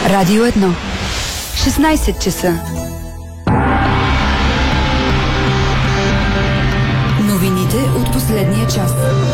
Радио 1. 16 часа. Новините от последния час.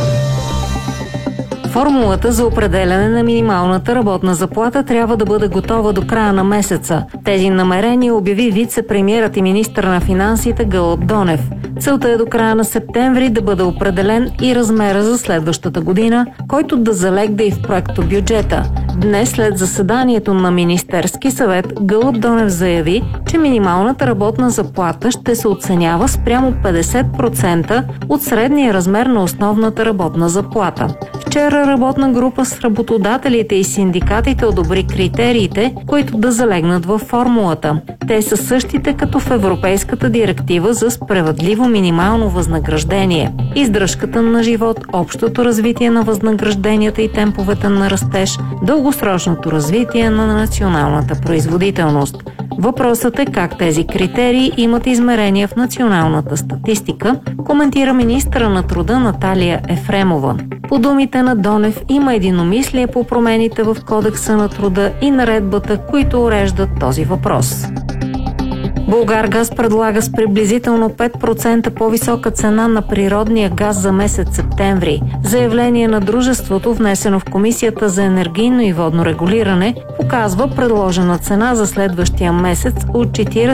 Формулата за определяне на минималната работна заплата трябва да бъде готова до края на месеца. Тези намерения обяви вице-премиерът и министър на финансите Гълъб Донев. Целта е до края на септември да бъде определен и размера за следващата година, който да залегне и в проектобюджета. Днес, след заседанието на Министерски съвет, Гълъб Донев заяви, че минималната работна заплата ще се оценява спрямо 50% от средния размер на основната работна заплата. Вчера работна група с работодателите и синдикатите одобри критериите, които да залегнат във формулата. Те са същите като в Европейската директива за справедливо минимално възнаграждение. Издръжката на живот, общото развитие на възнагражденията и темповете на растеж, дългосрочното развитие на националната производителност. Въпросът е как тези критерии имат измерения в националната статистика, коментира министъра на труда Наталия Ефремова. По думите на Донев има единомислие по промените в Кодекса на труда и наредбата, които уреждат този въпрос. Булгаргаз предлага с приблизително 5% по-висока цена на природния газ за месец септември. Заявление на дружеството, внесено в Комисията за енергийно и водно регулиране, показва предложена цена за следващия месец от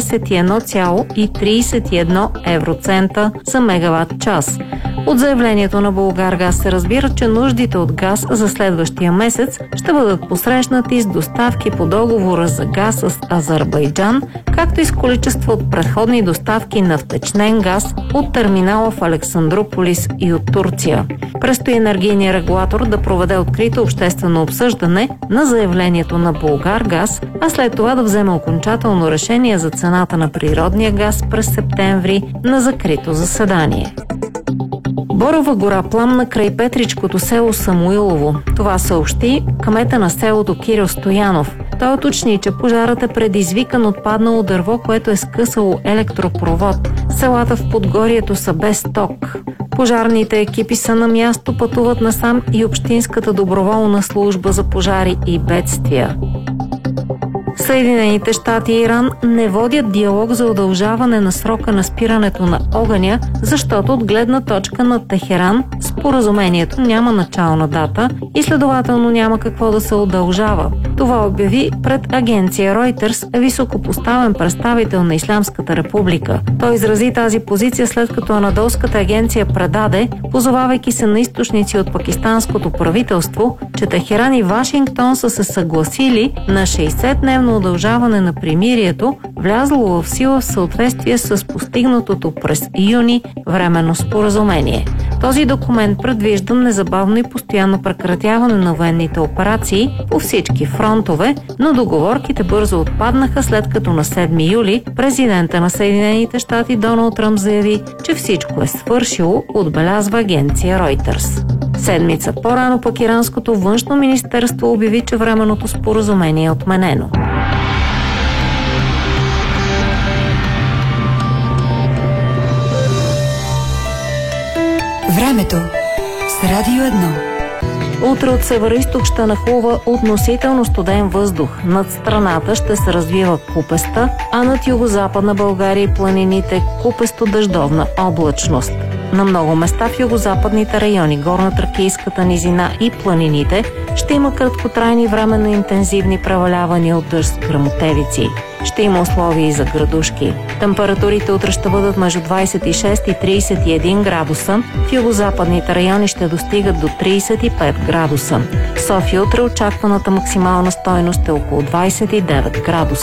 41,31 евроцента за мегаватт час. От заявлението на Булгаргаз се разбира, че нуждите от газ за следващия месец ще бъдат посрещнати с доставки по договора за газ с Азербайджан, както и с количество от предходни доставки на втечнен газ от терминала в Александрополис и от Турция. Предстои енергийният регулатор да проведе открито обществено обсъждане на заявлението на Булгаргаз, а след това да вземе окончателно решение за цената на природния газ през септември на закрито заседание. Борова гора пламна край Петричкото село Самуилово. Това съобщи кмета на селото Кирил Стоянов. Той уточни, че пожарът е предизвикан от паднало дърво, което е скъсало електропровод. Селата в Подгорието са без ток. Пожарните екипи са на място, пътуват насам и Общинската доброволна служба за пожари и бедствия. Съединените щати и Иран не водят диалог за удължаване на срока на спирането на огъня, защото от гледна точка на Техеран споразумението няма начална дата и следователно няма какво да се удължава. Това обяви пред агенция Reuters високопоставен представител на Ислямската република. Той изрази тази позиция, след като анадолската агенция предаде, позовавайки се на източници от пакистанското правителство, че Техеран и Вашингтон са се съгласили на 60-дневно удължаване на примирието, влязло в сила в съответствие с постигнатото през юни временно споразумение. Този документ предвижда незабавно и постоянно прекратяване на военните операции по всички фронтове, но договорките бързо отпаднаха, след като на 7 юли президента на Съединените щати Доналд Тръмп заяви, че всичко е свършило, отбелязва агенция Reuters. Седмица по-рано пък иранското външно министерство обяви, че временното споразумение е отменено. Времето с Радио 1. Утре от североизток ще нахлува относително студен въздух. Над страната ще се развива купеста, а над югозападна България и планините купесто-дъждовна облачност. На много места в югозападните райони, горно-тракийската низина и планините ще има краткотрайни временно интензивни превалявания от дъжд с гръмотевици. Ще има условия и за градушки. Температурите утре ще бъдат между 26 и 31 градуса. В югозападните райони ще достигат до 35 градуса. В София утре очакваната максимална стойност е около 29 градуса.